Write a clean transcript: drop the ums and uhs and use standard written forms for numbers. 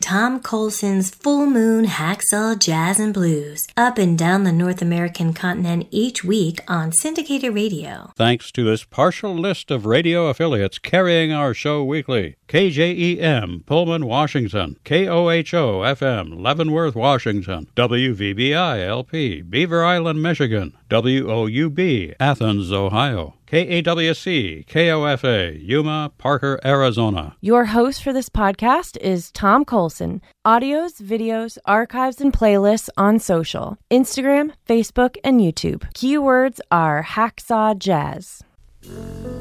Tom Colson's Full Moon Hacksaw Jazz and Blues, up and down the North American continent each week on syndicated radio. Thanks to this partial list of radio affiliates carrying our show weekly: KJEM, Pullman, Washington; KOHO-FM, Leavenworth, Washington; WVBI-LP, Beaver Island, Michigan; WOUB, Athens, Ohio; KAWC, KOFA, Yuma, Parker, Arizona. Your host for this podcast is Tom Colson. Audios, videos, archives, and playlists on social: Instagram, Facebook, and YouTube. Keywords are Hacksaw Jazz.